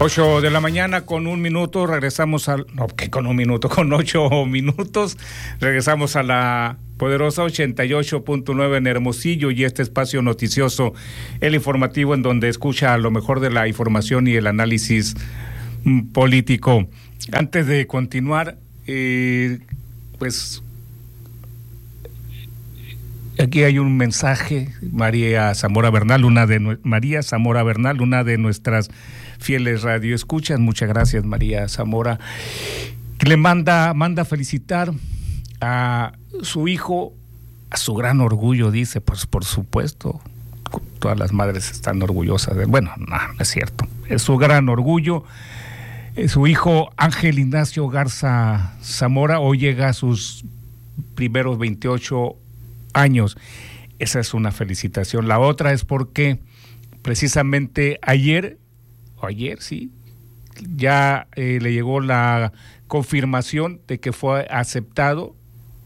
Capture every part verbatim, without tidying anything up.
Ocho de la mañana con un minuto, regresamos al... No, que con un minuto, con ocho minutos, regresamos a la poderosa ochenta y ocho punto nueve en Hermosillo y este espacio noticioso, el informativo en donde escucha lo mejor de la información y el análisis mm, político. Antes de continuar, eh, pues... Aquí hay un mensaje, María Zamora Bernal, una de María Zamora Bernal, una de nuestras fieles radioescuchas. Muchas gracias, María Zamora. Que le manda, manda felicitar a su hijo, a su gran orgullo, dice, pues por supuesto, todas las madres están orgullosas de, bueno, no, no es cierto, es su gran orgullo. Su hijo Ángel Ignacio Garza Zamora hoy llega a sus primeros veintiocho años. Esa es una felicitación. La otra es porque precisamente ayer, o ayer sí, ya eh, le llegó la confirmación de que fue aceptado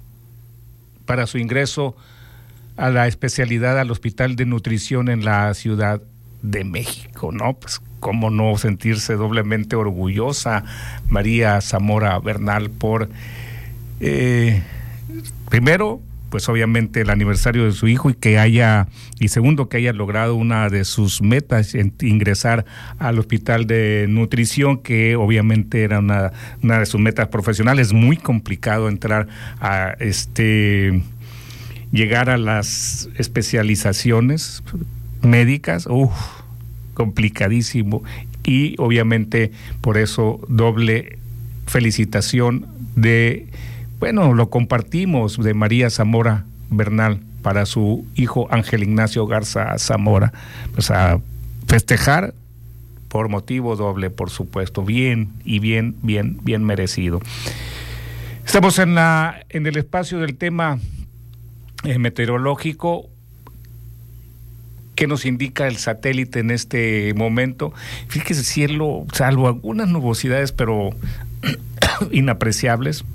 para su ingreso a la especialidad al Hospital de Nutrición en la Ciudad de México, ¿no? Pues cómo no sentirse doblemente orgullosa María Zamora Bernal por eh, primero, pues obviamente el aniversario de su hijo y que haya, y segundo, que haya logrado una de sus metas, en ingresar al Hospital de Nutrición, que obviamente era una, una de sus metas profesionales. Muy complicado entrar a este, llegar a las especializaciones médicas, uff, complicadísimo, y obviamente por eso doble felicitación de... Bueno, lo compartimos de María Zamora Bernal para su hijo Ángel Ignacio Garza Zamora. Pues a festejar por motivo doble, por supuesto. Bien y bien, bien, bien merecido. Estamos en la en el espacio del tema eh, meteorológico. ¿Qué nos indica el satélite en este momento? Fíjese, cielo, salvo algunas nubosidades, pero inapreciables.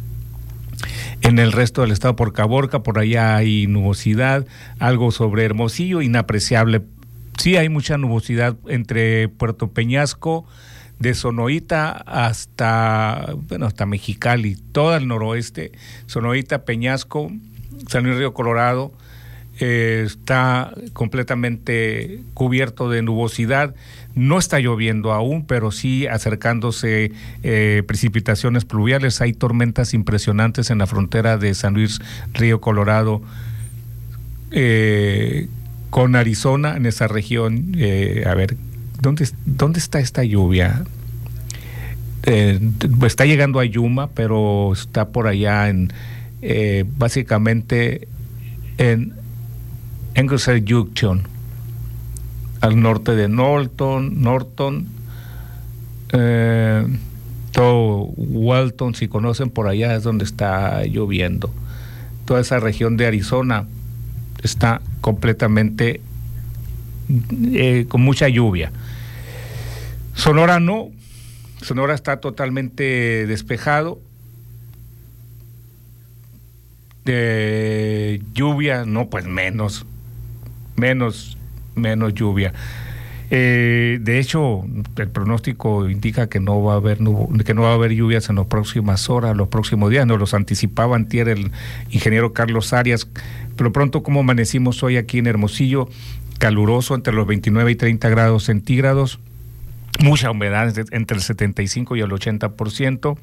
En el resto del estado, por Caborca, por allá hay nubosidad, algo sobre Hermosillo, inapreciable. Sí hay mucha nubosidad entre Puerto Peñasco, de Sonoita hasta, bueno, hasta Mexicali, todo el noroeste, Sonoita, Peñasco, San Luis Río Colorado, eh, está completamente cubierto de nubosidad. No está lloviendo aún, pero sí acercándose eh, precipitaciones pluviales. Hay tormentas impresionantes en la frontera de San Luis Río Colorado eh, con Arizona, en esa región. Eh, a ver, ¿dónde, dónde está esta lluvia? Eh, está llegando a Yuma, pero está por allá en, eh, básicamente en Ingersoll Junction, al norte de Norton, Norton, eh, todo Walton, si conocen por allá es donde está lloviendo. Toda esa región de Arizona está completamente eh, con mucha lluvia. Sonora no, Sonora está totalmente despejado. De lluvia, no, pues menos, menos. menos lluvia. Eh, de hecho, el pronóstico indica que no va a haber que no va a haber lluvias en las próximas horas, los próximos días. Nos los anticipaba antier el ingeniero Carlos Arias. Pero pronto, como amanecimos hoy aquí en Hermosillo, caluroso entre los veintinueve y treinta grados centígrados, mucha humedad entre el setenta y cinco y el ochenta por ciento.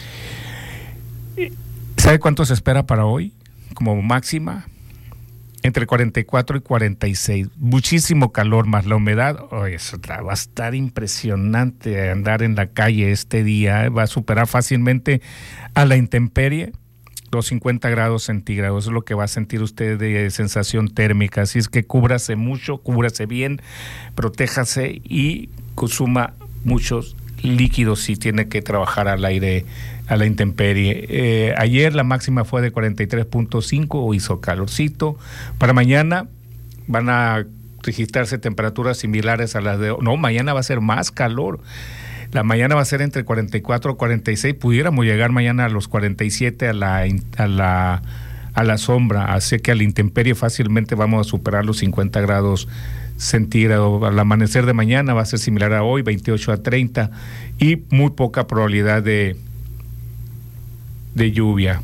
¿Sabe cuánto se espera para hoy como máxima? Entre cuarenta y cuatro y cuarenta y seis. Muchísimo calor, más la humedad. Oh, eso va a estar impresionante andar en la calle este día. ¿eh? Va a superar fácilmente a la intemperie los cincuenta grados centígrados. Es lo que va a sentir usted de sensación térmica. Así es que cúbrase mucho, cúbrase bien, protéjase y consuma muchos líquidos si tiene que trabajar al aire, a la intemperie. Eh, ayer la máxima fue de cuarenta y tres punto cinco, hizo calorcito. Para mañana van a registrarse temperaturas similares a las de... No, mañana va a ser más calor. La mañana va a ser entre cuarenta y cuatro y cuarenta y seis. Pudiéramos llegar mañana a los cuarenta y siete a la, a la, a la sombra. Así que a la intemperie fácilmente vamos a superar los cincuenta grados centígrados. Al amanecer de mañana va a ser similar a hoy, veintiocho a treinta, y muy poca probabilidad de, de lluvia.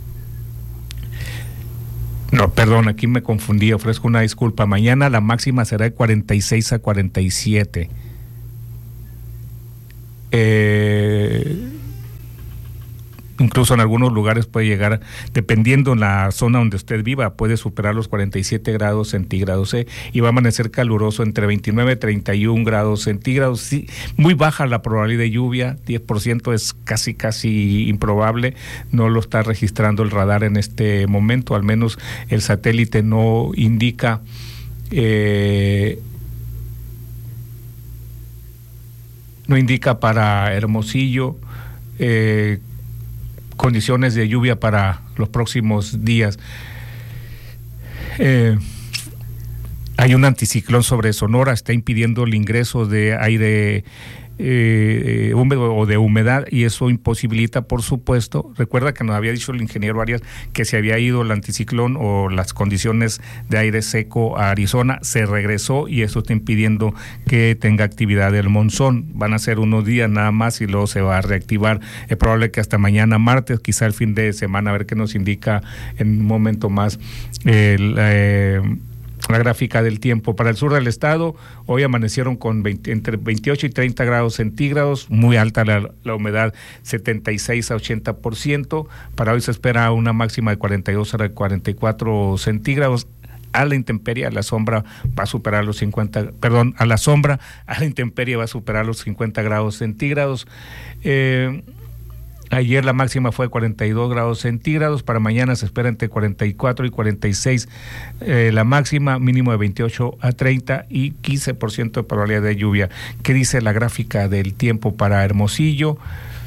No, perdón, aquí me confundí, ofrezco una disculpa. Mañana la máxima será de cuarenta y seis a cuarenta y siete. Eh, incluso en algunos lugares puede llegar, dependiendo en la zona donde usted viva, puede superar los cuarenta y siete grados centígrados, ¿eh? Y va a amanecer caluroso entre veintinueve y treinta y un grados centígrados. Sí, muy baja la probabilidad de lluvia, diez por ciento, es casi casi improbable, no lo está registrando el radar en este momento, al menos el satélite no indica eh, no indica para Hermosillo eh, condiciones de lluvia para los próximos días. Eh, hay un anticiclón sobre Sonora, está impidiendo el ingreso de aire eh, húmedo o de humedad, y eso imposibilita, por supuesto. Recuerda que nos había dicho el ingeniero Arias que se había ido el anticiclón o las condiciones de aire seco a Arizona, se regresó y eso está impidiendo que tenga actividad el monzón. Van a ser unos días nada más y luego se va a reactivar. Es probable que hasta mañana martes, quizá el fin de semana, a ver qué nos indica en un momento más el eh, la gráfica del tiempo. Para el sur del estado, hoy amanecieron con veinte, entre veintiocho y treinta grados centígrados, muy alta la, la humedad, setenta y seis a ochenta por ciento. Para hoy se espera una máxima de cuarenta y dos a cuarenta y cuatro centígrados. A la intemperie, a la sombra va a superar los cincuenta, perdón, a la sombra, a la intemperie va a superar los cincuenta grados centígrados. Eh, Ayer la máxima fue de cuarenta y dos grados centígrados, para mañana se espera entre cuarenta y cuatro y cuarenta y seis eh, la máxima, mínimo de veintiocho a treinta y quince por ciento de probabilidad de lluvia. ¿Qué dice la gráfica del tiempo para Hermosillo?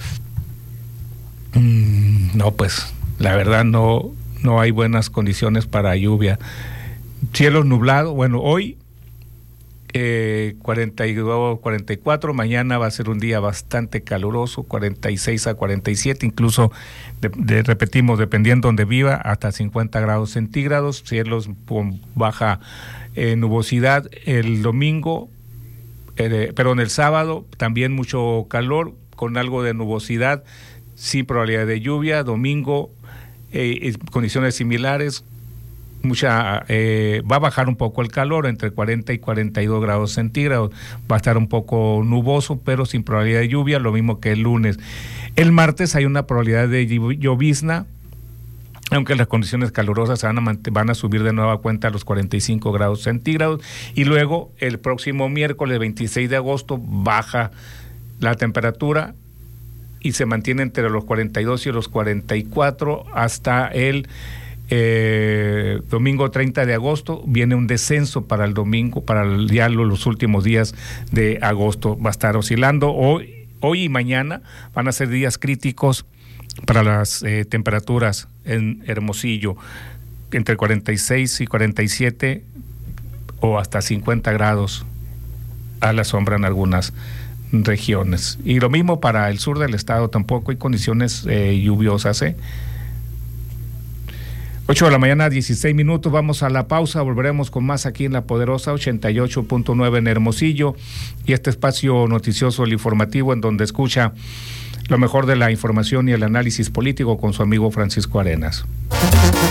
Mm, no, pues la verdad no, no hay buenas condiciones para lluvia. Cielo nublado, bueno, hoy Eh, cuarenta y dos, cuarenta y cuatro, mañana va a ser un día bastante caluroso, cuarenta y seis a cuarenta y siete, incluso de, de, repetimos, dependiendo donde viva, hasta cincuenta grados centígrados, cielos con baja eh, nubosidad. El domingo, eh, perdón, el sábado también mucho calor con algo de nubosidad, sin probabilidad de lluvia. Domingo eh, condiciones similares. Mucha eh, va a bajar un poco el calor, entre cuarenta y cuarenta y dos grados centígrados, va a estar un poco nuboso, pero sin probabilidad de lluvia, lo mismo que el lunes. El martes hay una probabilidad de llovizna, aunque las condiciones calurosas van a, van a subir de nueva cuenta a los cuarenta y cinco grados centígrados, y luego el próximo miércoles veintiséis de agosto baja la temperatura y se mantiene entre los cuarenta y dos y los cuarenta y cuatro hasta el Eh, domingo treinta de agosto. Viene un descenso para el domingo, para el diálogo, los últimos días de agosto. Va a estar oscilando. Hoy, hoy y mañana van a ser días críticos para las eh, temperaturas en Hermosillo, entre cuarenta y seis y cuarenta y siete o hasta cincuenta grados a la sombra en algunas regiones. Y lo mismo para el sur del estado, tampoco hay condiciones eh, lluviosas, ¿eh? ocho de la mañana, dieciséis minutos, vamos a la pausa, volveremos con más aquí en La Poderosa ochenta y ocho punto nueve en Hermosillo, y este espacio noticioso, el informativo, en donde escucha lo mejor de la información y el análisis político con su amigo Francisco Arenas.